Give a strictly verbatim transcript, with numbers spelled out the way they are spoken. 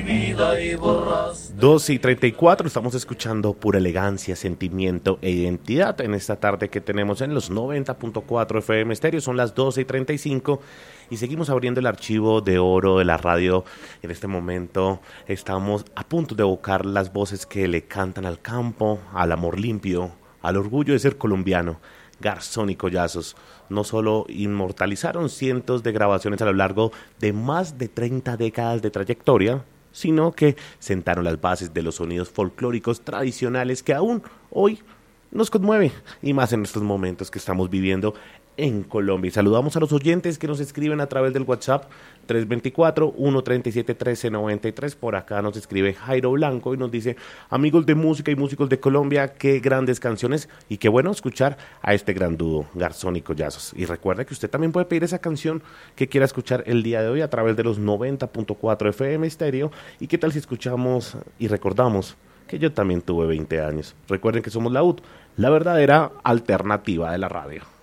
vida y borras. dos y treinta y cuatro, estamos escuchando Pura Elegancia, Sentimiento e Identidad en esta tarde que tenemos en los noventa punto cuatro F M Estéreo. Son las doce y treinta y cinco y seguimos abriendo el archivo de oro de la radio. En este momento estamos a punto de evocar las voces que le cantan al campo, al amor limpio, al orgullo de ser colombiano. Garzón y Collazos no solo inmortalizaron cientos de grabaciones a lo largo de más de treinta décadas de trayectoria, sino que sentaron las bases de los sonidos folclóricos tradicionales que aún hoy nos conmueve, y más en estos momentos que estamos viviendo en Colombia. Y saludamos a los oyentes que nos escriben a través del WhatsApp tres dos cuatro, uno tres siete, uno tres nueve tres. Por acá nos escribe Jairo Blanco y nos dice: amigos de música y músicos de Colombia, qué grandes canciones y qué bueno escuchar a este gran dúo, Garzón y Collazos. Y recuerda que usted también puede pedir esa canción que quiera escuchar el día de hoy a través de los noventa punto cuatro F M Estéreo. ¿Y qué tal si escuchamos y recordamos que yo también tuve veinte años? Recuerden que somos la U T, la verdadera alternativa de la radio.